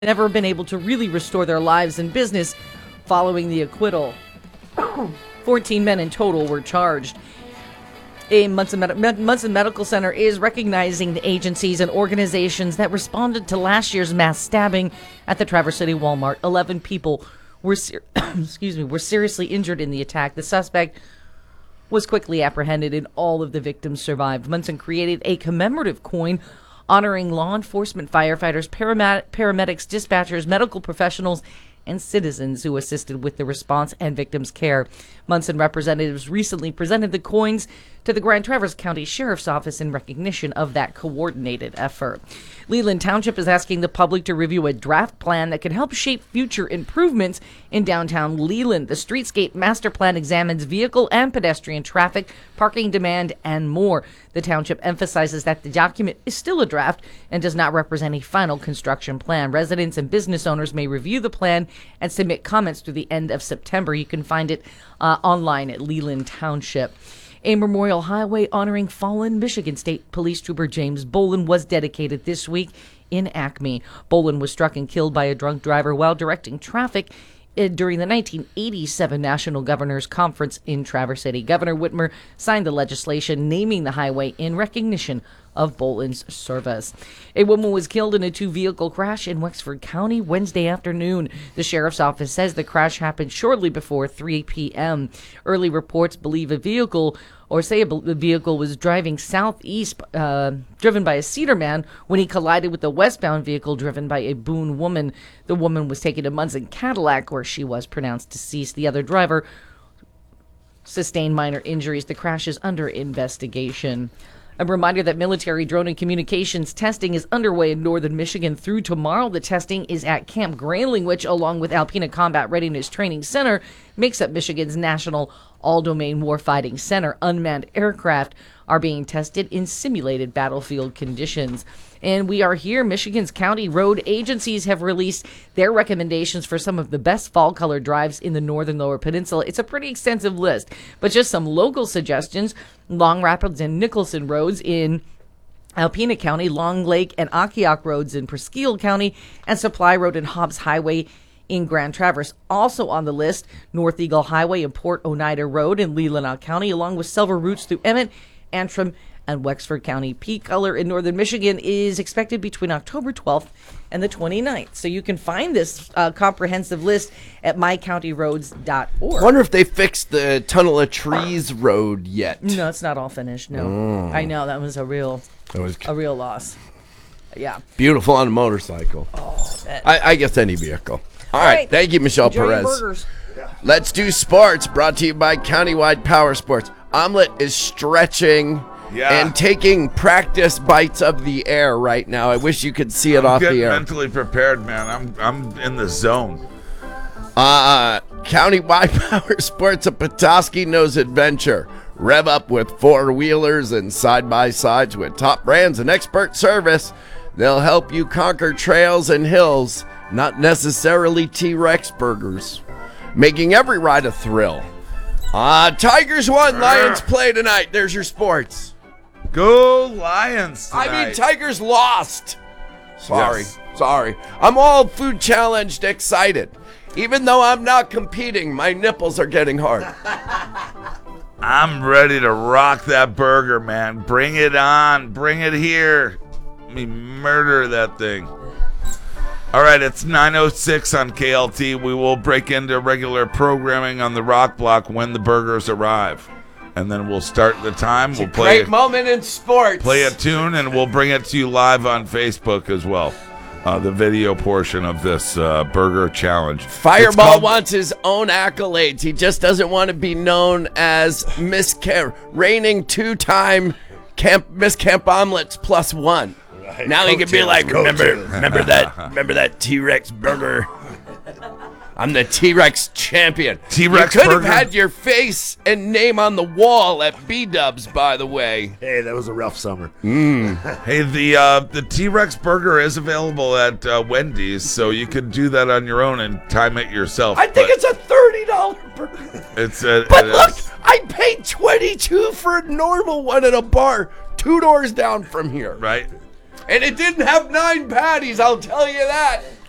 never been able to really restore their lives and business following the acquittal. 14 men in total were charged. A Munson Medical Center is recognizing the agencies and organizations that responded to last year's mass stabbing at the Traverse City Walmart. 11 people were seriously injured in the attack. The suspect was quickly apprehended and all of the victims survived. Munson created a commemorative coin honoring law enforcement, firefighters, paramedics, dispatchers, medical professionals, and citizens who assisted with the response and victims' care. Munson representatives recently presented the coins to the Grand Traverse County Sheriff's Office in recognition of that coordinated effort. Leland Township is asking the public to review a draft plan that could help shape future improvements in downtown Leland. The Streetscape Master Plan examines vehicle and pedestrian traffic, parking demand, and more. The township emphasizes that the document is still a draft and does not represent a final construction plan. Residents and business owners may review the plan and submit comments through the end of September. You can find it online at Leland Township. A memorial highway honoring fallen Michigan State Police Trooper James Bolin was dedicated this week in Acme. Bolin was struck and killed by a drunk driver while directing traffic during the 1987 National Governors Conference in Traverse City. Governor Whitmer signed the legislation naming the highway in recognition of Bolin's service. A woman was killed in a two-vehicle crash in Wexford County Wednesday afternoon. The sheriff's office says the crash happened shortly before 3 p.m. Early reports believe the vehicle was driving southeast, driven by a Cedar man, when he collided with a westbound vehicle driven by a Boone woman. The woman was taken to Munson Cadillac, where she was pronounced deceased. The other driver sustained minor injuries. The crash is under investigation. A reminder that military drone and communications testing is underway in northern Michigan through tomorrow. The testing is at Camp Granling, which, along with Alpena Combat Readiness Training Center, makes up Michigan's national all-domain warfighting center. Unmanned aircraft are being tested in simulated battlefield conditions. And we are here. Michigan's county road agencies have released their recommendations for some of the best fall color drives in the northern lower peninsula. It's a pretty extensive list, but just some local suggestions: Long Rapids and Nicholson roads in Alpena County, Long Lake and Akiak roads in Presqu'île County, and Supply Road and Hobbs Highway in Grand Traverse. Also on the list, North Eagle Highway and Port Oneida Road in Leelanau County, along with several routes through Emmett, Antrim, and Wexford County. Peak color in northern Michigan is expected between October 12th and the 29th. So you can find this comprehensive list at mycountyroads.org. I wonder if they fixed the Tunnel of Trees road yet. No, it's not all finished. No. I know, that was a real loss. Yeah. Beautiful on a motorcycle. Oh, I guess any vehicle. All right. Thank you, Michelle Enjoy your Perez. burgers. Let's do sports, brought to you by Countywide Power Sports. Omelet is stretching and taking practice bites of the air right now. I wish you could see it off the air. I'm mentally prepared, man. I'm in the zone. Countywide Power Sports, a Petoskey Nose adventure. Rev up with four-wheelers and side-by-sides with top brands and expert service. They'll help you conquer trails and hills, not necessarily T-Rex burgers, making every ride a thrill. Tigers won, Lions play tonight. There's your sports. Go Lions tonight. I mean, Tigers lost. Sorry. I'm all food challenged excited. Even though I'm not competing, my nipples are getting hard. I'm ready to rock that burger, man. Bring it on. Bring it here. Let me murder that thing. All right, it's 9:06 on KLT. We will break into regular programming on the Rock Block when the burgers arrive. And then we'll start the time. We'll play Great moment in sports. Play a tune, and we'll bring it to you live on Facebook as well. The video portion of this burger challenge. Fireball wants his own accolades. He just doesn't want to be known as reigning two-time Miss Camp Omelets +1. Right. Now he can be like, remember that T-Rex burger? I'm the T-Rex champion. T-Rex You could have had your face and name on the wall at B-Dubs, by the way. Hey, that was a rough summer. Hey, the T-Rex burger is available at Wendy's, so you can do that on your own and time it yourself. I think it's a $30 burger. But look, I paid $22 for a normal one at a bar 2 doors down from here. Right. And it didn't have 9 patties, I'll tell you that.